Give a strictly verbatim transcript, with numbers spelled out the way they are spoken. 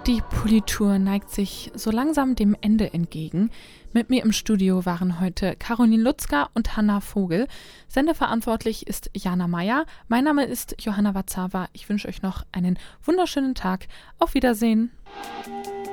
Die Politour neigt sich so langsam dem Ende entgegen. Mit mir im Studio waren heute Caroline Lutzka und Hanna Vogel. Sendeverantwortlich ist Jana Meyer. Mein Name ist Johanna Watzava. Ich wünsche euch noch einen wunderschönen Tag. Auf Wiedersehen.